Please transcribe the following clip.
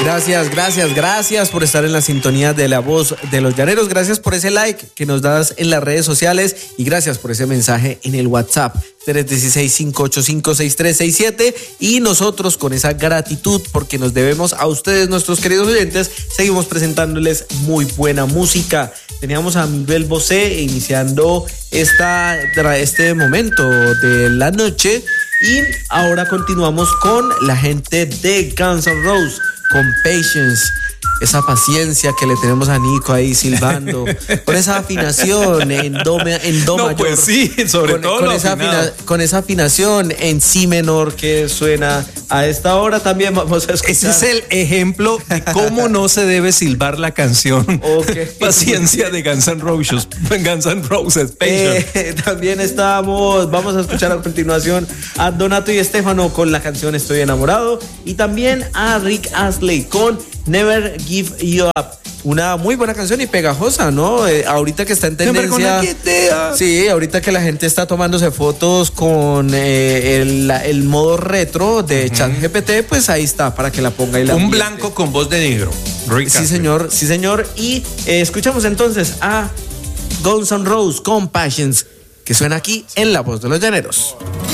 Gracias por estar en la sintonía de La Voz de los Llaneros. Gracias por ese like que nos das en las redes sociales y gracias por ese mensaje en el WhatsApp 316-585-6367. Y nosotros, con esa gratitud porque nos debemos a ustedes, nuestros queridos oyentes, seguimos presentándoles muy buena música. Teníamos a Miguel Bosé iniciando este momento de la noche y ahora continuamos con la gente de Guns N' Roses con Patience. Esa paciencia que le tenemos a Nico ahí silbando, con esa afinación en do mayor. Pues sí, sobre todo con esa afinación en si menor que suena a esta hora. También vamos a escuchar. Ese es el ejemplo de cómo no se debe silbar la canción. Okay. Paciencia de Guns N' Roses. También vamos a escuchar a continuación a Donato y Estefano con la canción Estoy Enamorado y también a Rick Astley con Never Give You Up. Una muy buena canción y pegajosa, ¿no? Ahorita que está en tendencia. Sí, ahorita que la gente está tomándose fotos con el modo retro de ChatGPT, pues ahí está, para que la ponga y la ambiente. Un blanco con voz de negro. Rick sí, señor, sí, señor. Y escuchamos entonces a Guns N' Roses con Patience, que suena aquí en La Voz de los Llaneros.